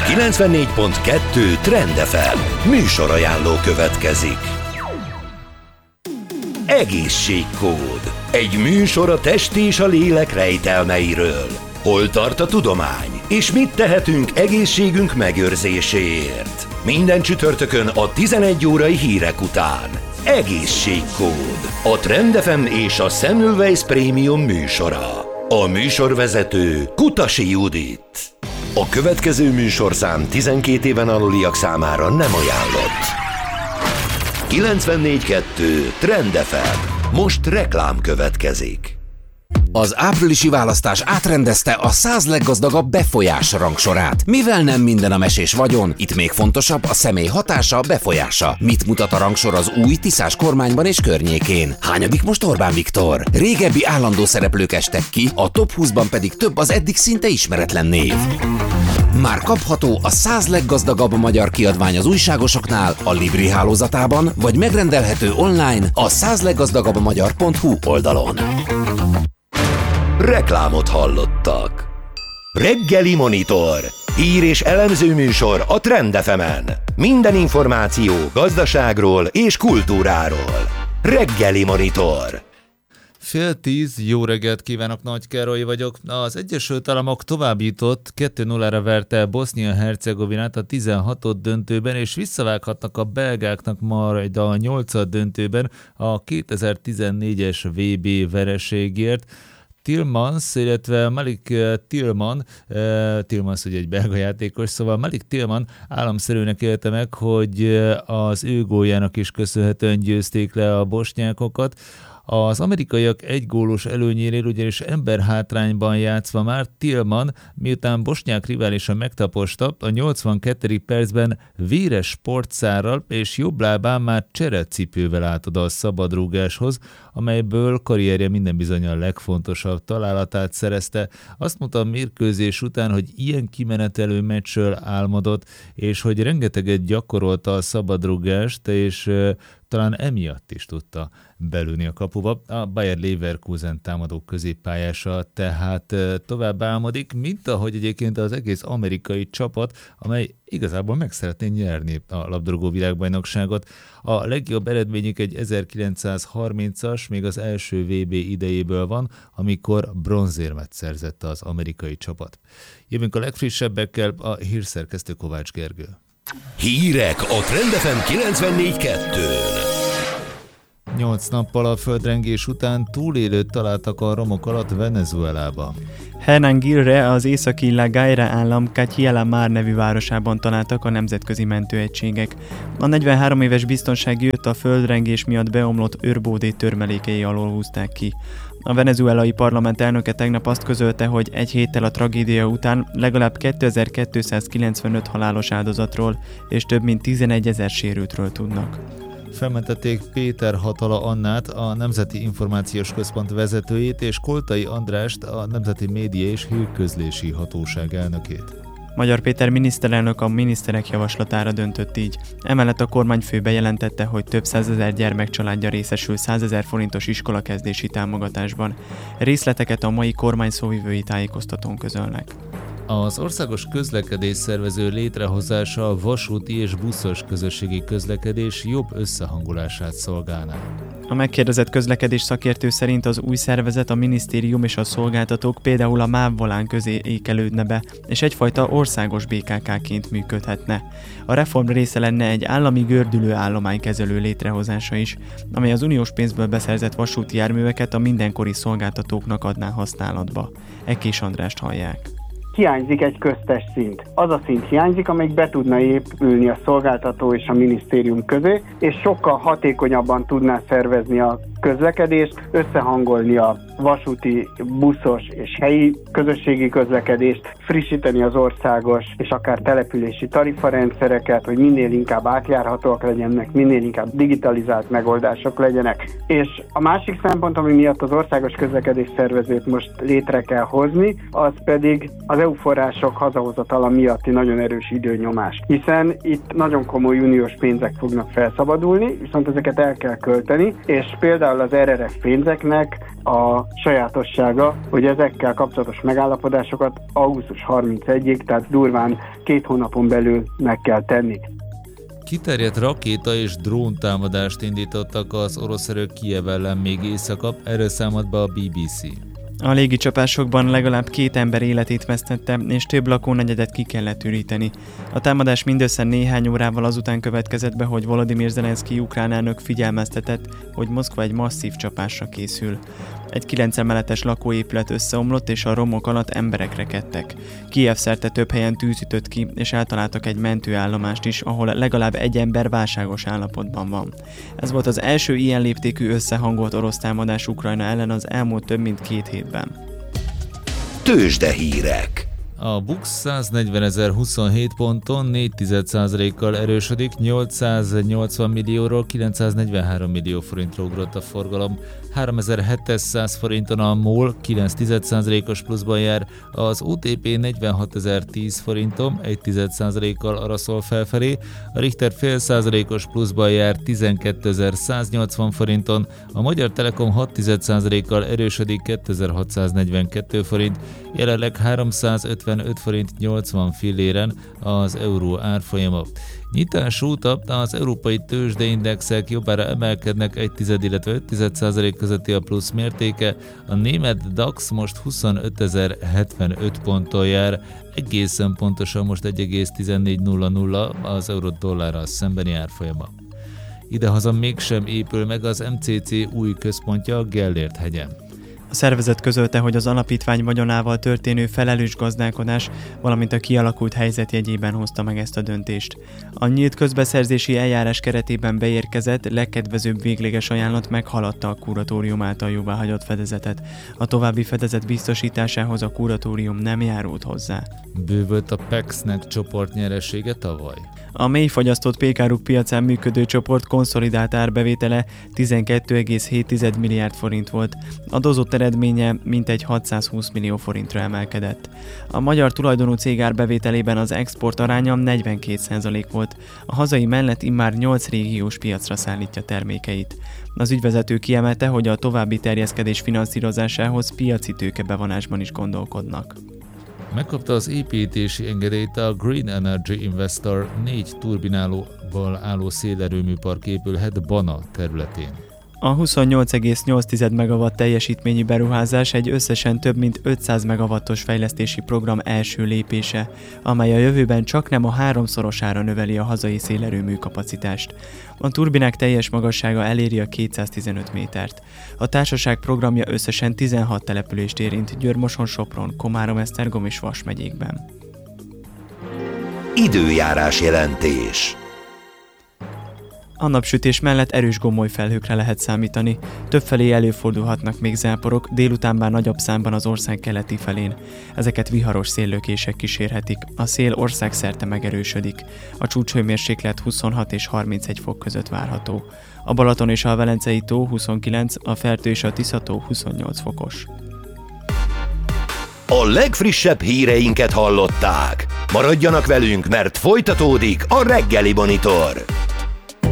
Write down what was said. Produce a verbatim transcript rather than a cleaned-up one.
kilencvennégy pont kettő Trend ef em műsorajánló következik. Egészségkód. Egy műsor a test és a lélek rejtelmeiről. Hol tart a tudomány? És mit tehetünk egészségünk megőrzéséért? Minden csütörtökön a tizenegy órai hírek után. Egészségkód. A Trend ef em és a Semmelweis Prémium műsora. A műsorvezető Kutasi Judit. A következő műsorszám tizenkét éven aluliak számára nem ajánlott. kilencvennégy kettő Trend ef em. Most reklám következik. Az áprilisi választás átrendezte a száz leggazdagabb befolyás rangsorát. Mivel nem minden a mesés vagyon, itt még fontosabb a személy hatása, befolyása. Mit mutat a rangsor az új Tiszás kormányban és környékén? Hányadik most Orbán Viktor? Régebbi állandó szereplők estek ki, a top húszban pedig több az eddig szinte ismeretlen név. Már kapható a száz leggazdagabb magyar kiadvány az újságosoknál, a Libri hálózatában, vagy megrendelhető online a száz leggazdagabb magyar pont hu oldalon. Reklámot hallottak. Reggeli Monitor. Hír és elemző műsor a Trend ef emen. Minden információ gazdaságról és kultúráról. Reggeli Monitor. Fél tíz, jó reggelt kívánok, Nagy Károly vagyok. Az Egyesült Államok továbbjutott, kettő nullára verte Bosznia-Hercegovinát a tizenhatodik döntőben, és visszavághatnak a belgáknak majd a nyolcadik döntőben a kétezer-tizennégyes vé bé vereségért. Tillmans, illetve Malik Tillman, Tillmans ugye egy belga játékos, szóval Malik Tillman államszerűnek élte meg, hogy az ő góljának is köszönhetően győzték le a bosnyákokat. Az amerikaiak egy gólos előnyénél ugyanis emberhátrányban játszva már Tillman, miután bosnyák riválisa megtaposta, a nyolcvankettedik percben véres sportszárral és jobb lábán már cserecipővel állt oda a szabadrúgáshoz, amelyből karrierje minden bizonnyal legfontosabb találatát szerezte. Azt mondta a mérkőzés után, hogy ilyen kimenetelő meccsről álmodott, és hogy rengeteget gyakorolta a szabadrúgást, és talán emiatt is tudta belőni a kapuba. A Bayer Leverkusen támadó középpályása tehát tovább álmodik, mint ahogy egyébként az egész amerikai csapat, amely igazából meg szeretné nyerni a labdarúgó világbajnokságot. A legjobb eredményük egy ezerkilencszázharmincas, még az első vé bé idejéből van, amikor bronzérmet szerzett az amerikai csapat. Jövünk a legfrissebbekkel, a hírszerkesztő Kovács Gergő. Hírek a Trend ef em kilencvennégy kettőn. Nyolc nappal a földrengés után túlélőt találtak a romok alatt Venezuelában. Hernán Gilre, az északi La Guaira állam Cachiala Mar nevű városában találtak a nemzetközi mentőegységek. A negyvenhárom éves biztonsági őrt a földrengés miatt beomlott őrbódé törmelékei alól húzták ki. A venezuelai parlament elnöke tegnap azt közölte, hogy egy héttel a tragédia után legalább kétezer-kétszázkilencvenöt halálos áldozatról és több mint tizenegyezer sérültről tudnak. Felmentették Péter Hatala Annát, a Nemzeti Információs Központ vezetőjét, és Koltai Andrást, a Nemzeti Média és Hírközlési Hatóság elnökét. Magyar Péter miniszterelnök a miniszterek javaslatára döntött így. Emellett a kormányfő bejelentette, hogy több százezer gyermek családja részesül százezer forintos iskolakezdési támogatásban. Részleteket a mai kormány szóvivői tájékoztatón közölnek. Az országos közlekedés szervező létrehozása a vasúti és buszos közösségi közlekedés jobb összehangolását szolgálná. A megkérdezett közlekedés szakértő szerint az új szervezet a minisztérium és a szolgáltatók például a MÁV volán közé ékelődne be, és egyfajta országos bé ká ká-ként működhetne. A reform része lenne egy állami gördülő állománykezelő létrehozása is, amely az uniós pénzből beszerzett vasúti járműveket a mindenkori szolgáltatóknak adná használatba. Ekés Andrást hallják. Hiányzik egy köztes szint. Az a szint hiányzik, amelyik be tudna épülni a szolgáltató és a minisztérium közé, és sokkal hatékonyabban tudná szervezni a közlekedést, összehangolni a vasúti, buszos és helyi közösségi közlekedést, frissíteni az országos és akár települési tarifarendszereket, hogy minél inkább átjárhatóak legyenek, minél inkább digitalizált megoldások legyenek. És a másik szempont, ami miatt az országos közlekedés szervezőt most létre kell hozni, az pedig az é u források hazahozatala miatti nagyon erős időnyomás. Hiszen itt nagyon komoly uniós pénzek fognak felszabadulni, viszont ezeket el kell költeni, és például Például az er er ef pénzeknek a sajátossága, hogy ezekkel kapcsolatos megállapodásokat augusztus harmincegyedikéig, tehát durván két hónapon belül meg kell tenni. Kiterjedt rakéta és dróntámadást indítottak az orosz erők Kijev ellen még éjszaka, erről számolt be a bé bé cé. A légicsapásokban legalább két ember életét vesztette, és több lakónegyedet ki kellett üríteni. A támadás mindössze néhány órával azután következett be, hogy Volodymyr Zelenszky ukrán elnök figyelmeztetett, hogy Moszkva egy masszív csapásra készül. Egy kilenc emeletes lakóépület összeomlott, és a romok alatt emberek rekedtek. Kijev szerte több helyen tűz ütött ki, és eltaláltak egy mentőállomást is, ahol legalább egy ember válságos állapotban van. Ez volt az első ilyen léptékű összehangolt orosz támadás Ukrajna ellen az elmúlt több mint két hétben. Tőzsdehírek. A Bux száznegyvenezer-huszonhét ponton négy egész egy százalékkal erősödik, nyolcszáznyolcvan millióról kilencszáznegyvenhárom millió forintra ugrott a forgalom. háromezer-hétszáz forinton a MOL kilenc egész egy százalékos pluszban jár, az o té pé negyvenhatezer-tíz forinton egy egész egy százalékkal araszol felfelé, a Richter fél százalékos pluszban jár tizenkétezer-száznyolcvan forinton, a Magyar Telekom hat egész egy százalékkal erősödik kétezer-hatszáznegyvenkettő forint, jelenleg háromszázötvenöt forint nyolcvan filléren az euró árfolyama. Nyitás óta az európai tőzsdeindexek jobbára emelkednek egy tized, illetve öt tized százalék közötti a plusz mértéke, a német DAX most huszonötezer-hetvenöt ponton jár, egészen pontosan most egy egész tizennégy nulla nulla az euró-dollárral szembeni árfolyama. Idehaza mégsem épül meg az em cé cé új központja a Gellért hegyen. A szervezet közölte, hogy az alapítvány vagyonával történő felelős gazdálkodás, valamint a kialakult helyzet jegyében hozta meg ezt a döntést. A nyílt közbeszerzési eljárás keretében beérkezett, legkedvezőbb végleges ajánlat meghaladta a kuratórium által jóváhagyott fedezetet. A további fedezet biztosításához a kuratórium nem járult hozzá. Bővült a Pexnek csoport nyeresége tavaly. A mély fagyasztott pékáruk piacán működő csoport konszolidált árbevétele tizenkettő egész hét milliárd forint volt. A dozott eredménye mintegy hatszázhúsz millió forintra emelkedett. A magyar tulajdonú cég árbevételében az export aránya negyvenkét százalék volt. A hazai mellett immár nyolc régiós piacra szállítja termékeit. Az ügyvezető kiemelte, hogy a további terjeszkedés finanszírozásához piaci tőkebevonásban is gondolkodnak. Megkapta az építési engedélyt a Green Energy Investor, négy turbinálóból álló szélerőműpark épülhet Bana területén. A huszonnyolc egész nyolc megawatt teljesítményű beruházás egy összesen több mint ötszáz megawattos fejlesztési program első lépése, amely a jövőben csaknem a háromszorosára növeli a hazai szélerőmű kapacitást. A turbinák teljes magassága eléri a kétszáztizenöt métert. A társaság programja összesen tizenhat települést érint Győr-Moson, Sopron, Komárom, Esztergom és Vas megyékben. Időjárás jelentés. A napsütés mellett erős gomolyfelhőkre lehet számítani. Többfelé előfordulhatnak még záporok, délután már nagyobb számban az ország keleti felén. Ezeket viharos széllökések kísérhetik. A szél országszerte megerősödik. A csúcshőmérséklet huszonhat és harmincegy fok között várható. A Balaton és a Velencei tó huszonkilenc, a Fertő és a Tisza tó huszonnyolc fokos. A legfrissebb híreinket hallották. Maradjanak velünk, mert folytatódik a Reggeli Monitor.